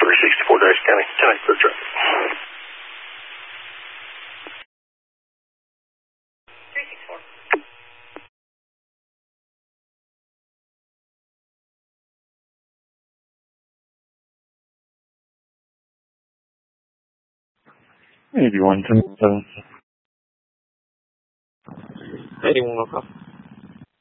364 Dodge County, 10 clear traffic. 364. Maybe 177. 81 o'clock.